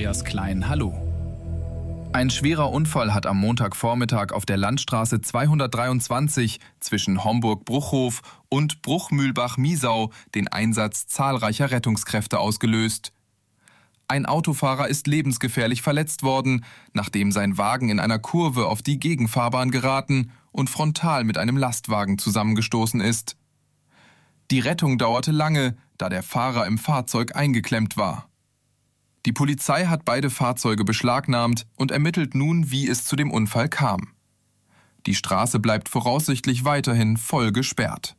Tobias Klein, hallo. Ein schwerer Unfall hat am Montagvormittag auf der Landstraße 223 zwischen Homburg-Bruchhof und Bruchmühlbach-Miesau den Einsatz zahlreicher Rettungskräfte ausgelöst. Ein Autofahrer ist lebensgefährlich verletzt worden, nachdem sein Wagen in einer Kurve auf die Gegenfahrbahn geraten und frontal mit einem Lastwagen zusammengestoßen ist. Die Rettung dauerte lange, da der Fahrer im Fahrzeug eingeklemmt war. Die Polizei hat beide Fahrzeuge beschlagnahmt und ermittelt nun, wie es zu dem Unfall kam. Die Straße bleibt voraussichtlich weiterhin voll gesperrt.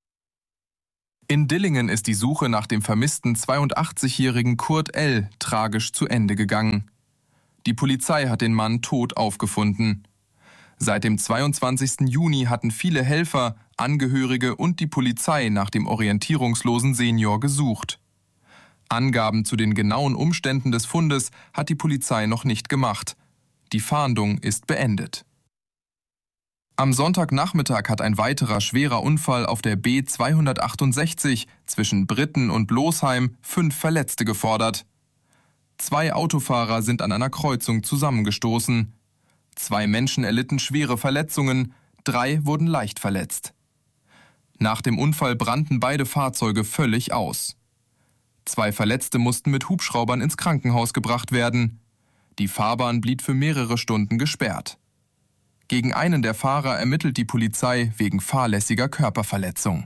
In Dillingen ist die Suche nach dem vermissten 82-jährigen Kurt L. tragisch zu Ende gegangen. Die Polizei hat den Mann tot aufgefunden. Seit dem 22. Juni hatten viele Helfer, Angehörige und die Polizei nach dem orientierungslosen Senior gesucht. Angaben zu den genauen Umständen des Fundes hat die Polizei noch nicht gemacht. Die Fahndung ist beendet. Am Sonntagnachmittag hat ein weiterer schwerer Unfall auf der B268 zwischen Britten und Bloßheim 5 Verletzte gefordert. 2 Autofahrer sind an einer Kreuzung zusammengestoßen. 2 Menschen erlitten schwere Verletzungen, 3 wurden leicht verletzt. Nach dem Unfall brannten beide Fahrzeuge völlig aus. 2 Verletzte mussten mit Hubschraubern ins Krankenhaus gebracht werden. Die Fahrbahn blieb für mehrere Stunden gesperrt. Gegen einen der Fahrer ermittelt die Polizei wegen fahrlässiger Körperverletzung.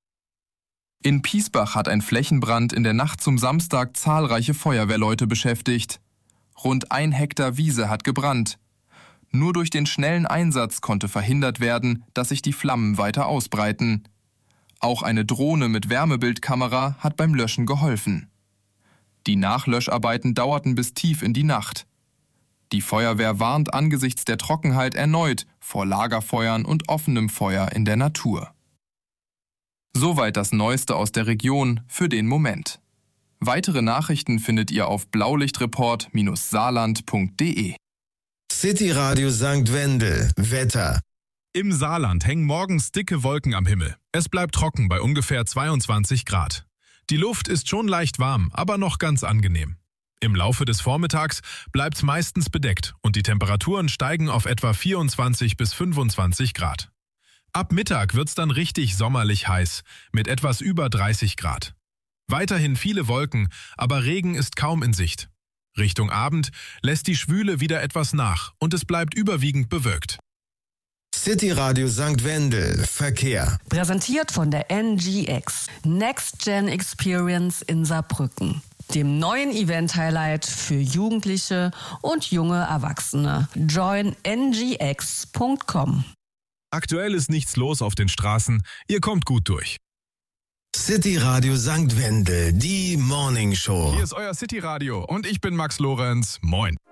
In Piesbach hat ein Flächenbrand in der Nacht zum Samstag zahlreiche Feuerwehrleute beschäftigt. Rund 1 Hektar Wiese hat gebrannt. Nur durch den schnellen Einsatz konnte verhindert werden, dass sich die Flammen weiter ausbreiten. Auch eine Drohne mit Wärmebildkamera hat beim Löschen geholfen. Die Nachlöscharbeiten dauerten bis tief in die Nacht. Die Feuerwehr warnt angesichts der Trockenheit erneut vor Lagerfeuern und offenem Feuer in der Natur. Soweit das Neueste aus der Region für den Moment. Weitere Nachrichten findet ihr auf blaulichtreport-saarland.de. City Radio St. Wendel. Wetter. Im Saarland hängen morgens dicke Wolken am Himmel. Es bleibt trocken bei ungefähr 22 Grad. Die Luft ist schon leicht warm, aber noch ganz angenehm. Im Laufe des Vormittags bleibt es meistens bedeckt und die Temperaturen steigen auf etwa 24 bis 25 Grad. Ab Mittag wird es dann richtig sommerlich heiß, mit etwas über 30 Grad. Weiterhin viele Wolken, aber Regen ist kaum in Sicht. Richtung Abend lässt die Schwüle wieder etwas nach und es bleibt überwiegend bewölkt. City Radio St. Wendel. Verkehr. Präsentiert von der NGX. Next Gen Experience in Saarbrücken. Dem neuen Event-Highlight für Jugendliche und junge Erwachsene. Join ngx.com. Aktuell ist nichts los auf den Straßen. Ihr kommt gut durch. City Radio St. Wendel. Die Morning Show. Hier ist euer City Radio und ich bin Max Lorenz. Moin.